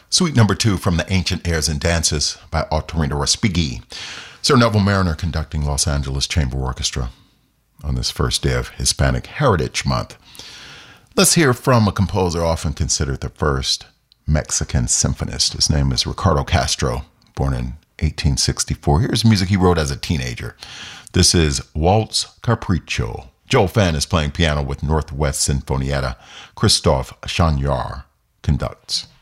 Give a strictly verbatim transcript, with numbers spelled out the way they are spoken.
Suite number two from the Ancient Airs and Dances by Ottorino Respighi. Sir Neville Mariner conducting Los Angeles Chamber Orchestra on this first day of Hispanic Heritage Month. Let's hear from a composer often considered the first Mexican symphonist. His name is Ricardo Castro, born in eighteen sixty-four. Here's music he wrote as a teenager. This is Waltz Capriccio. Joel Fenn is playing piano with Northwest Sinfonietta. Christophe Chagnard conducts.